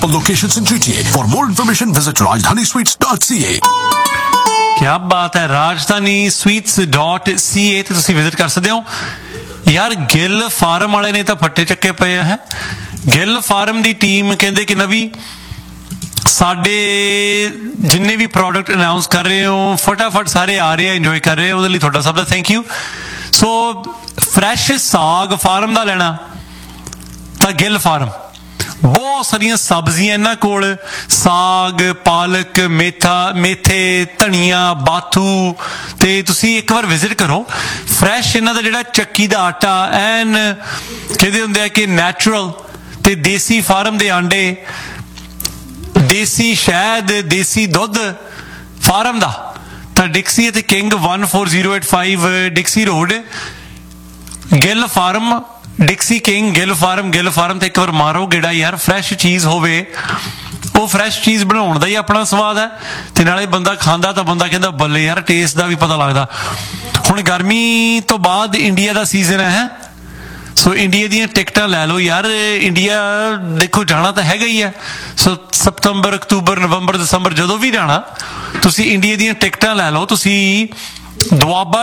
multiple locations in GTA. For more information, visit rajdanisweets.ca. क्या बात है, rajdanisweets.ca ਤੇ ਤੁਸੀਂ ਵਿਜ਼ਿਟ ਕਰ ਸਕਦੇ ਹੋ ਯਾਰ। ਗਿੱਲ ਫਾਰਮ ਵਾਲੇ ਨੇ ਤਾਂ ਫੱਟੇ ਚੱਕੇ ਪਏ ਹੈ। ਗਿੱਲ ਫਾਰਮ ਦੀ ਟੀਮ ਕਹਿੰਦੇ ਕਿ ਨਵੀ ਸਾਡੇ ਜਿੰਨੇ ਵੀ ਪ੍ਰੋਡਕਟ ਅਨਾਉਂਸ ਕਰ ਰਹੇ ਹੋ ਫਟਾਫਟ ਸਾਰੇ ਆ ਰਹੇ ਆ, ਇੰਜੋਏ ਕਰ ਰਹੇ ਆ, ਉਹਦੇ ਲਈ ਤੁਹਾਡਾ ਸਭ ਦਾ ਥੈਂਕ ਯੂ। ਸੋ ਫਰੈਸ਼ ਸਾਗ ਫਾਰਮ ਦਾ ਲੈਣਾ ਤਾਂ ਗਿੱਲ ਫਾਰਮ, ਬਹੁਤ ਸਾਰੀਆਂ ਸਬਜ਼ੀਆਂ ਇਹਨਾਂ ਕੋਲ, ਸਾਗ, ਪਾਲਕ, ਮੇਥੇ, ਧਨੀਆ, ਬਾਥੂ, ਤੇ ਤੁਸੀਂ ਇੱਕ ਵਾਰ ਵਿਜ਼ਿਟ ਕਰੋ। ਫਰੈਸ਼ ਇਹਨਾਂ ਦਾ ਜਿਹੜਾ ਚੱਕੀ ਦਾ ਆਟਾ ਐਨ ਕਹਿੰਦੇ ਹੁੰਦੇ ਆ ਕਿ ਨੈਚੁਰਲ, ਤੇ ਦੇਸੀ ਫਾਰਮ ਦੇ ਆਂਡੇ, ਦੇਸੀ ਸ਼ਹਿਦ, ਦੇਸੀ ਦੁੱਧ ਫਾਰਮ ਦਾ। ਤਾਂ ਡਿਕਸੀ ਅਤੇ king 14085 ਡਿਕਸੀ road, Gill farm, ਡਿਕਸੀ king, Gill farm ਤੇ ਇੱਕ ਵਾਰ ਮਾਰੋ ਗੇੜਾ ਯਾਰ। ਫਰੈਸ਼ ਚੀਜ਼ ਹੋਵੇ, ਉਹ ਫਰੈਸ਼ ਚੀਜ਼ ਬਣਾਉਣ ਦਾ ਹੀ ਆਪਣਾ ਸਵਾਦ ਹੈ, ਤੇ ਨਾਲੇ ਬੰਦਾ ਖਾਂਦਾ ਤਾਂ ਬੰਦਾ ਕਹਿੰਦਾ ਬੱਲੇ ਯਾਰ, ਟੇਸਟ ਦਾ ਵੀ ਪਤਾ ਲੱਗਦਾ। ਹੁਣ ਗਰਮੀ ਤੋਂ ਬਾਅਦ ਇੰਡੀਆ ਦਾ ਸੀਜ਼ਨ ਹੈ, ਸੋ ਇੰਡੀਆ ਦੀਆਂ ਟਿਕਟਾਂ ਲੈ ਲਓ ਯਾਰ। ਇੰਡੀਆ ਦੇਖੋ ਜਾਣਾ ਤਾਂ ਹੈਗਾ ਹੀ ਹੈ, ਸੋ ਸਤੰਬਰ, ਅਕਤੂਬਰ, ਨਵੰਬਰ, ਦਸੰਬਰ ਜਦੋਂ ਵੀ ਜਾਣਾ ਤੁਸੀਂ ਇੰਡੀਆ ਦੀਆਂ ਟਿਕਟਾਂ ਲੈ ਲਓ। ਤੁਸੀਂ ਦੁਆਬਾ